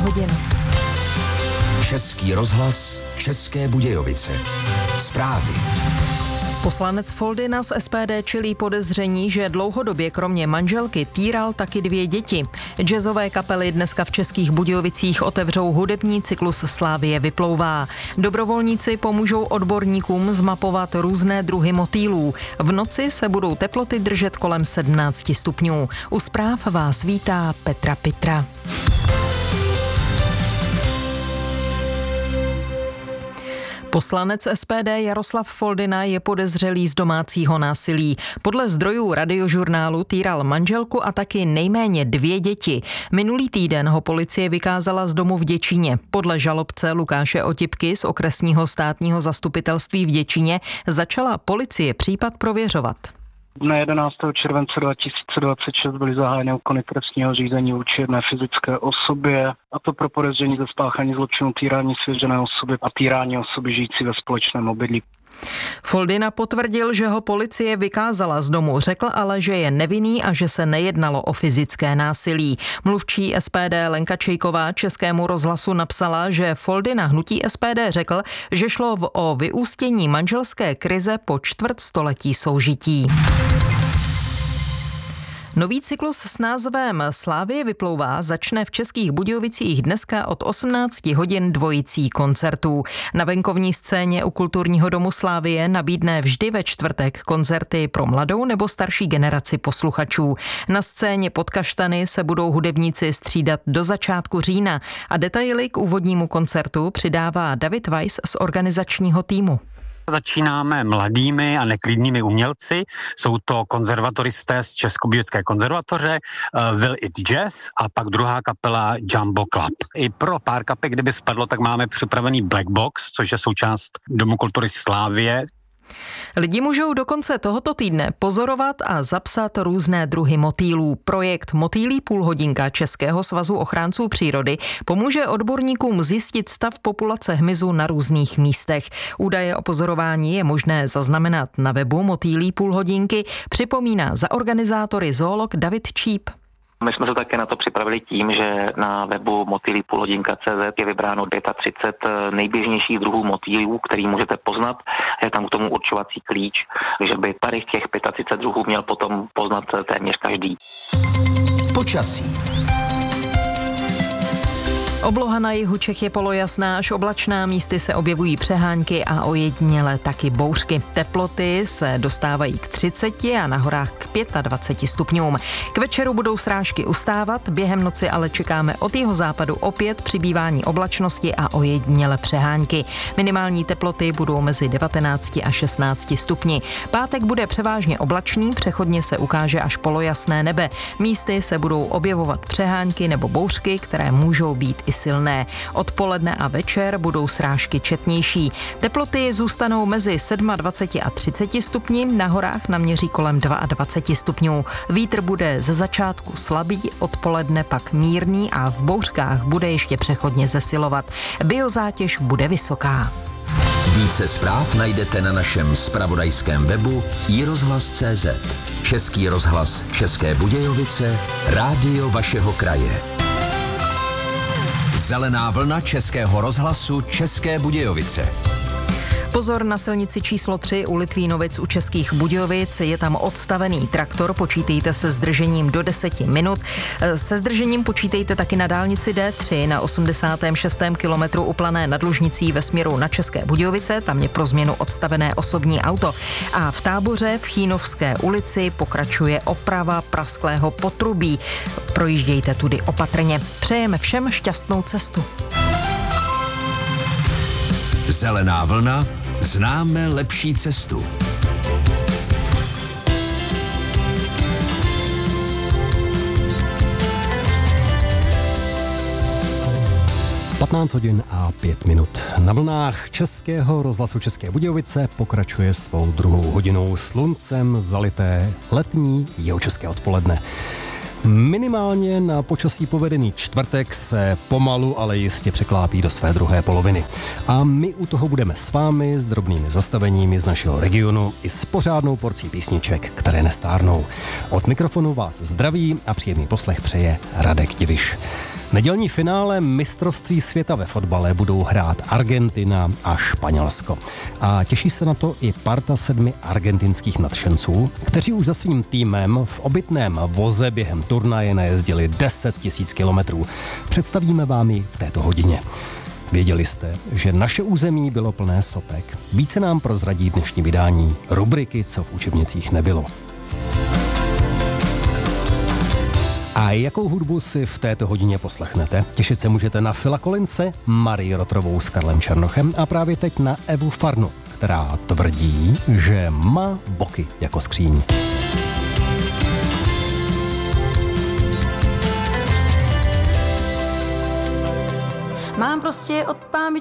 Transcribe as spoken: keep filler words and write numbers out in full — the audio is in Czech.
hodin. Český rozhlas, České Budějovice. Zprávy. Poslanec Foldyna z S P D čelí podezření, že dlouhodobě kromě manželky týral taky dvě děti. Jazzové kapely dneska v Českých Budějovicích otevřou hudební cyklus Slávie vyplouvá. Dobrovolníci pomůžou odborníkům zmapovat různé druhy motýlů. V noci se budou teploty držet kolem sedmnáct stupňů. U zpráv vás vítá Petra Pitra. Poslanec S P D Jaroslav Foldyna je podezřelý z domácího násilí. Podle zdrojů Radiožurnálu týral manželku a taky nejméně dvě děti. Minulý týden ho policie vykázala z domu v Děčíně. Podle žalobce Lukáše Otipky z okresního státního zastupitelství v Děčíně začala policie případ prověřovat. Dne jedenáctého července dva tisíce dvacet šest byly zahájeny úkony trestního řízení vůči jedné fyzické osobě, a to pro podezření ze spáchání zločinu týrání svěřené osoby a týrání osoby žijící ve společném obydlí. Foldyna potvrdil, že ho policie vykázala z domu, řekl ale, že je nevinný a že se nejednalo o fyzické násilí. Mluvčí S P D Lenka Čejková Českému rozhlasu napsala, že Foldyna hnutí S P D řekl, že šlo o vyústění manželské krize po čtvrtstoletí soužití. Nový cyklus s názvem Slávie vyplouvá začne v Českých Budějovicích dneska od osmnáct hodin dvojicí koncertů. Na venkovní scéně u Kulturního domu Slávie nabídne vždy ve čtvrtek koncerty pro mladou nebo starší generaci posluchačů. Na scéně pod kaštany se budou hudebníci střídat do začátku října a detaily k úvodnímu koncertu přidává David Weiss z organizačního týmu. Začínáme mladými a neklidnými umělci. Jsou to konzervatoristé z Českobudějovické konzervatoře, uh, Will It Jazz a pak druhá kapela Jumbo Club. I pro pár kapek, kdyby spadlo, tak máme připravený Black Box, což je součást Domu kultury Slávie. Lidi můžou do konce tohoto týdne pozorovat a zapsat různé druhy motýlů. Projekt Motýlí půlhodinka Českého svazu ochránců přírody pomůže odborníkům zjistit stav populace hmyzu na různých místech. Údaje o pozorování je možné zaznamenat na webu Motýlí půlhodinky, připomíná za organizátory zoolog David Číp. My jsme se také na to připravili tím, že na webu motýlí půlhodinka tečka cé zet je vybráno třicet pět nejběžnějších druhů motýlů, který můžete poznat. Je tam k tomu určovací klíč, že by tady těch třicet pět druhů měl potom poznat téměř každý. Počasí. Obloha na jihu Čech je polojasná až oblačná, místy se objevují přehánky a ojediněle taky bouřky. Teploty se dostávají k třiceti a na horách k dvaceti pěti stupňům. K večeru budou srážky ustávat, během noci ale čekáme od jihozápadu opět přibývání oblačnosti a ojediněle přehánky. Minimální teploty budou mezi devatenácti a šestnácti stupni. Pátek bude převážně oblačný, přechodně se ukáže až polojasné nebe. Místy se budou objevovat přehánky nebo bouřky, které můžou být i silné. Odpoledne a večer budou srážky četnější. Teploty zůstanou mezi dvaceti sedmi a třiceti stupni, na horách naměří kolem dvaceti dvou stupňů. Vítr bude ze začátku slabý, odpoledne pak mírný a v bouřkách bude ještě přechodně zesilovat. Biozátěž bude vysoká. Více zpráv najdete na našem zpravodajském webu i rozhlas tečka cé zet. Český rozhlas České Budějovice, rádio vašeho kraje. Zelená vlna Českého rozhlasu České Budějovice. Pozor na silnici číslo tři u Litvínovic u Českých Budějovic, je tam odstavený traktor, počítejte se zdržením do deseti minut. Se zdržením počítejte taky na dálnici D tři na osmdesátém šestém kilometru u Plané nad Lužnicí ve směru na České Budějovice, tam je pro změnu odstavené osobní auto. A v Táboře v Chínovské ulici pokračuje oprava prasklého potrubí. Projíždějte tudy opatrně. Přejeme všem šťastnou cestu. Zelená vlna, známe lepší cestu. patnáct hodin a pět minut. Na vlnách Českého rozhlasu České Budějovice pokračuje svou druhou hodinou sluncem zalité letní jihočeské odpoledne. Minimálně na počasí povedený čtvrtek se pomalu, ale jistě překlápí do své druhé poloviny. A my u toho budeme s vámi s drobnými zastaveními z našeho regionu i s pořádnou porcí písniček, které nestárnou. Od mikrofonu vás zdraví a příjemný poslech přeje Radek Diviš. Nedělní finále mistrovství světa ve fotbale budou hrát Argentina a Španělsko. A těší se na to i parta sedmi argentinských nadšenců, kteří už za svým týmem v obytném voze během turnaje najezdili deset tisíc kilometrů. Představíme vám ji v této hodině. Věděli jste, že naše území bylo plné sopek? Více nám prozradí dnešní vydání rubriky Co v učebnicích nebylo. A jakou hudbu si v této hodině poslechnete? Těšit se můžete na Phila Collinse, Marii Rotrovou s Karlem Černochem a právě teď na Evu Farnu, která tvrdí, že má boky jako skříň. Mám prostě od pámi